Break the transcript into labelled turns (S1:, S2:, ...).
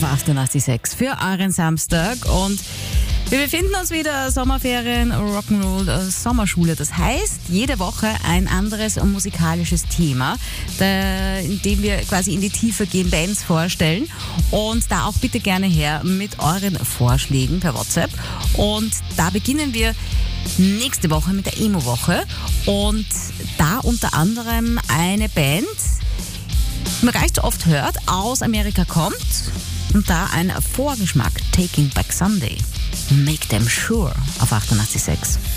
S1: 88,6 für euren Samstag und wir befinden uns wieder Sommerferien, Rock'n'Roll, Sommerschule. Das heißt, jede Woche ein anderes musikalisches Thema, in dem wir quasi in die Tiefe gehen, Bands vorstellen. Und da auch bitte gerne her mit euren Vorschlägen per WhatsApp. Und da beginnen wir nächste Woche mit der Emo-Woche. Und da unter anderem eine Band, die man gar nicht so oft hört, aus Amerika kommt. Und da ein Vorgeschmack, Taking Back Sunday. Make Them Sure auf 88,6.